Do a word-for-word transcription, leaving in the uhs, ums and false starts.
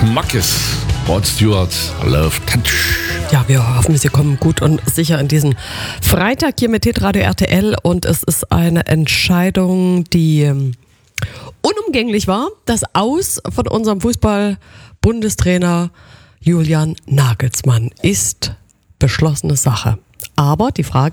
Schmackes. Rod Stewart, Love Touch. Ja, wir hoffen, Sie kommen gut und sicher in diesen Freitag hier mit Hitradio R T L und es ist eine Entscheidung, die ähm, unumgänglich war. Das Aus von unserem Fußball-Bundestrainer Julian Nagelsmann ist beschlossene Sache. Aber die Frage